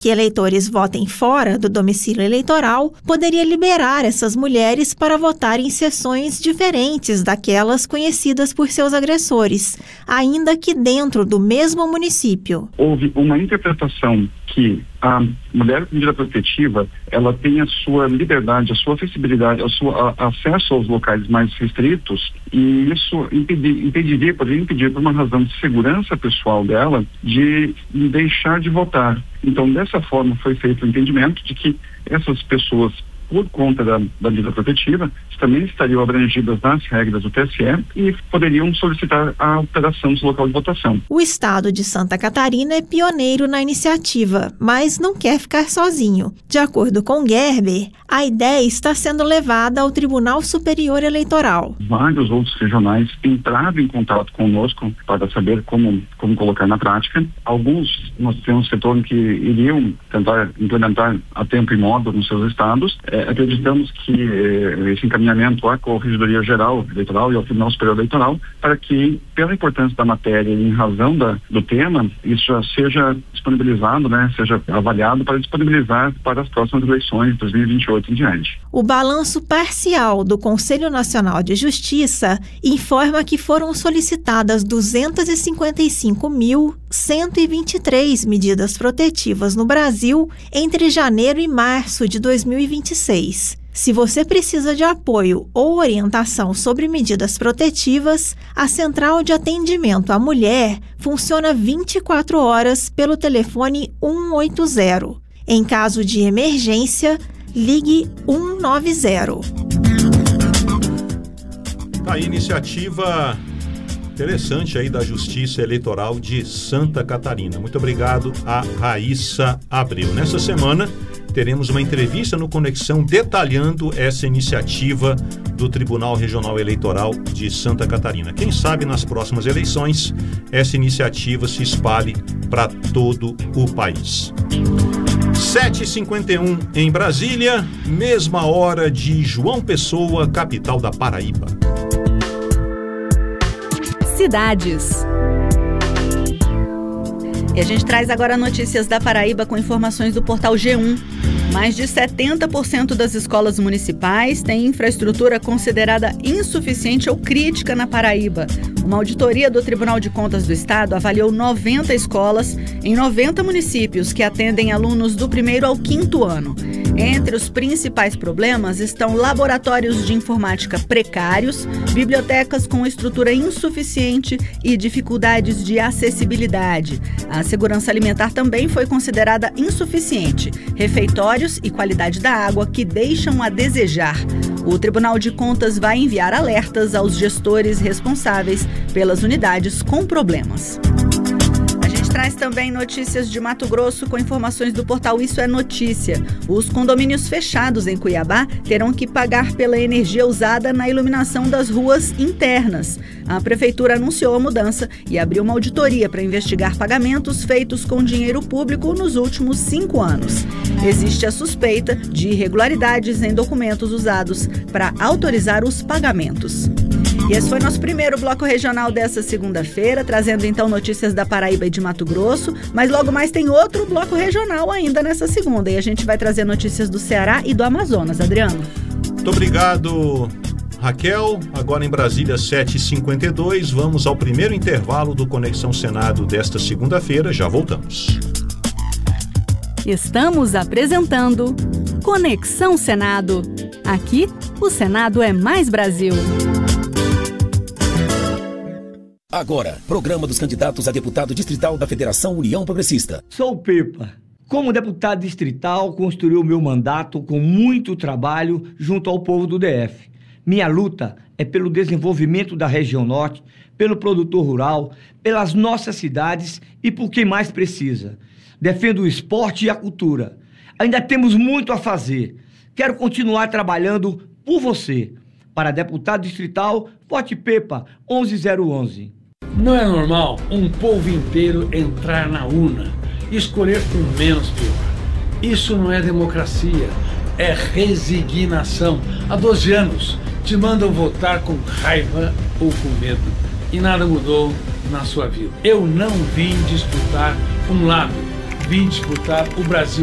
que eleitores votem fora do domicílio eleitoral poderia liberar essas mulheres para votar em sessões diferentes daquelas conhecidas por seus agressores, ainda que dentro do mesmo município. Houve uma interpretação que a mulher com medida protetiva, ela tem a sua liberdade, a sua flexibilidade, acesso aos locais mais restritos, e isso poderia impedir, por uma razão de segurança pessoal dela, de deixar de votar. Então, dessa forma, foi feito o entendimento de que essas pessoas, por conta da medida protetiva, também estariam abrangidas nas regras do TSE e poderiam solicitar a alteração do local de votação. O estado de Santa Catarina é pioneiro na iniciativa, mas não quer ficar sozinho. De acordo com Gerber, a ideia está sendo levada ao Tribunal Superior Eleitoral. Vários outros regionais entraram em contato conosco para saber como colocar na prática. Alguns nós temos setor que iriam tentar implementar a tempo e modo nos seus estados. Acreditamos que esse encaminhamento à Corregedoria Geral Eleitoral e ao Tribunal Superior Eleitoral, para que, pela importância da matéria e em razão do tema, isso já seja disponibilizado, seja avaliado para disponibilizar para as próximas eleições de 2028 em diante. O balanço parcial do Conselho Nacional de Justiça informa que foram solicitadas 255.123 medidas protetivas no Brasil entre janeiro e março de 2026. Se você precisa de apoio ou orientação sobre medidas protetivas, a Central de Atendimento à Mulher funciona 24 horas pelo telefone 180. Em caso de emergência, ligue 190. A iniciativa interessante aí da Justiça Eleitoral de Santa Catarina. Muito obrigado a Raíssa Abreu. Nessa semana, teremos uma entrevista no Conexão detalhando essa iniciativa do Tribunal Regional Eleitoral de Santa Catarina. Quem sabe nas próximas eleições essa iniciativa se espalhe para todo o país. 7h51 em Brasília, mesma hora de João Pessoa, capital da Paraíba. Cidades. E a gente traz agora notícias da Paraíba com informações do portal G1. Mais de 70% das escolas municipais têm infraestrutura considerada insuficiente ou crítica na Paraíba. Uma auditoria do Tribunal de Contas do Estado avaliou 90 escolas em 90 municípios que atendem alunos do 1º ao 5º ano. Entre os principais problemas estão laboratórios de informática precários, bibliotecas com estrutura insuficiente e dificuldades de acessibilidade. A segurança alimentar também foi considerada insuficiente, refeitórios e qualidade da água que deixam a desejar. O Tribunal de Contas vai enviar alertas aos gestores responsáveis pelas unidades com problemas. Traz também notícias de Mato Grosso com informações do portal Isso é Notícia. Os condomínios fechados em Cuiabá terão que pagar pela energia usada na iluminação das ruas internas. A prefeitura anunciou a mudança e abriu uma auditoria para investigar pagamentos feitos com dinheiro público nos últimos 5 anos. Existe a suspeita de irregularidades em documentos usados para autorizar os pagamentos. E esse foi nosso primeiro bloco regional dessa segunda-feira, trazendo então notícias da Paraíba e de Mato Grosso, mas logo mais tem outro bloco regional ainda nessa segunda, e a gente vai trazer notícias do Ceará e do Amazonas. Adriano. Muito obrigado, Raquel. Agora em Brasília, 7h52, vamos ao primeiro intervalo do Conexão Senado desta segunda-feira, já voltamos. Estamos apresentando Conexão Senado. Aqui, o Senado é mais Brasil. Agora, programa dos candidatos a deputado distrital da Federação União Progressista. Sou o Pipa. Como deputado distrital, construí o meu mandato com muito trabalho junto ao povo do DF. Minha luta é pelo desenvolvimento da região norte, pelo produtor rural, pelas nossas cidades e por quem mais precisa. Defendo o esporte e a cultura. Ainda temos muito a fazer. Quero continuar trabalhando por você. Para deputado distrital, vote Pepa 11011. Não é normal um povo inteiro entrar na urna e escolher o menos pior. Isso não é democracia, é resignação. Há 12 anos te mandam votar com raiva ou com medo e nada mudou na sua vida. Eu não vim disputar um lado, vir disputar o Brasil